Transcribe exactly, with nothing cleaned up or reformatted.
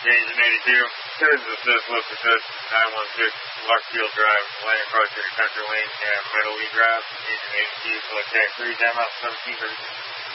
engine eighty-two. Citizen assist, lift assist, nine one six, Larkfield Drive, lane approach to the country lane, and Meadow Lee Drive, engine eighty-two, select tag three, down out seventeen thirty.